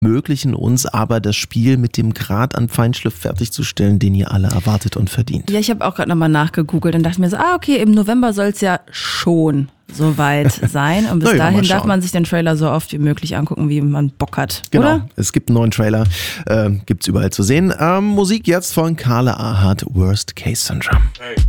ermöglichen uns aber das Spiel mit dem Grad an Feinschliff fertigzustellen, den ihr alle erwartet und verdient. Ja, ich habe auch gerade nochmal nachgegoogelt und dachte mir so, okay, im November soll es ja schon soweit sein. Und bis dahin darf man sich den Trailer so oft wie möglich angucken, wie man Bock hat. Genau, oder? Es gibt einen neuen Trailer, gibt's überall zu sehen. Musik jetzt von Carla Ahart, Worst Case Syndrome. Hey.